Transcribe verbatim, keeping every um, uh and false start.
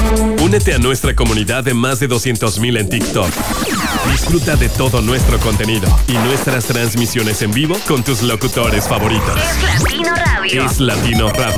Únete a nuestra comunidad de más de doscientos mil en TikTok. Disfruta de todo nuestro contenido y nuestras transmisiones en vivo con tus locutores favoritos. Es Latino Radio. Es Latino Radio.